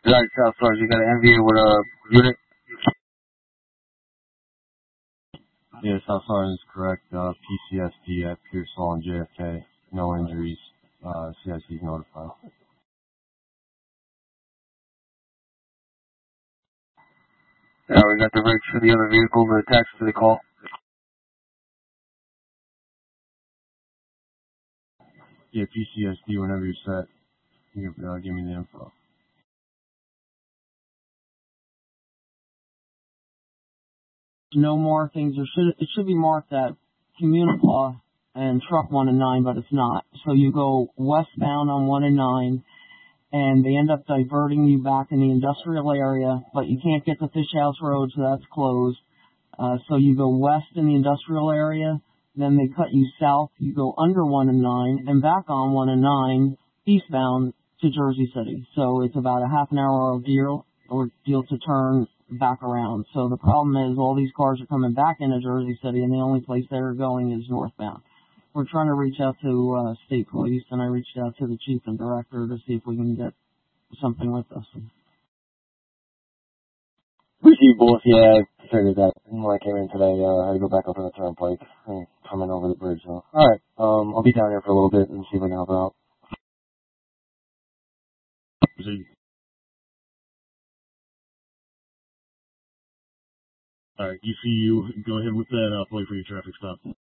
Right, South Florida, you got an MVA with a unit? Yeah, South Florida is correct. PCSD at Pearsall and JFK. No injuries. CIC notified. We got the brakes for the other vehicle, the attached to the call. Yeah, PCSD, whenever you're set, you can give me the info. No markings. It should be marked at Communipaw and Truck 1 and 9, but it's not. So you go westbound on 1 and 9, and they end up diverting you back in the industrial area, but you can't get to Fish House Road, so that's closed. So you go west in the industrial area, then they cut you south, you go under 1 and 9, and back on 1 and 9, eastbound to Jersey City. So it's about a half an hour ordeal to turn back around. So the problem is all these cars are coming back into Jersey City, and the only place they're going is northbound. We're trying to reach out to state police, and I reached out to the chief and director to see if we can get something with us. We see both, yeah, I figured that when I came in today. I had to go back up on the turnpike and coming over the bridge. So, alright, I'll be down here for a little bit and see if I can help out. Alright, ECU, go ahead with that, I'll play for your traffic stop.